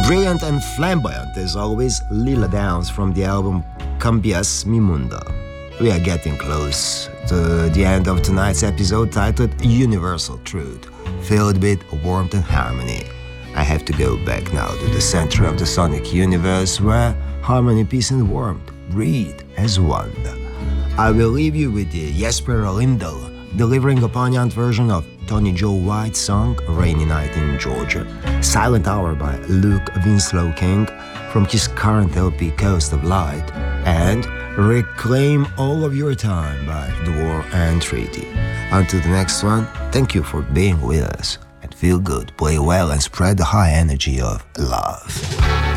Brilliant and flamboyant as always, Lila Downs from the album Cambias Mi Mundo. We are getting close to the end of tonight's episode titled Universal Truth, filled with warmth and harmony. I have to go back now to the center of the sonic universe where harmony, peace and warmth breathe as one. I will leave you with the Jesper Lindell delivering a poignant version of Tony Joe White's song Rainy Night in Georgia, Silent Hour by Luke Winslow King from his current LP Coast of Light, and Reclaim All of Your Time by The War and Treaty. Until the next one, thank you for being with us, and feel good, play well and spread the high energy of love.